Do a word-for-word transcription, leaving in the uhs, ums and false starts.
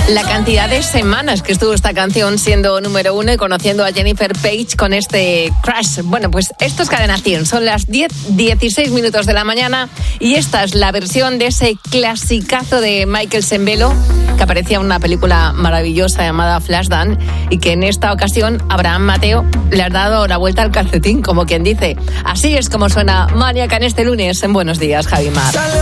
La cantidad de semanas que estuvo esta canción siendo número uno y conociendo a Jennifer Page con este Crash. Bueno, pues esto es Cadena cien. Son las diez dieciséis minutos de la mañana y esta es la versión de ese clasicazo de Michael Sembello que aparecía en una película maravillosa llamada Flashdance y que en esta ocasión Abraham Mateo le ha dado la vuelta al calcetín, como quien dice. Así es como suena Maníaca en este lunes en Buenos Días, Javi Mar.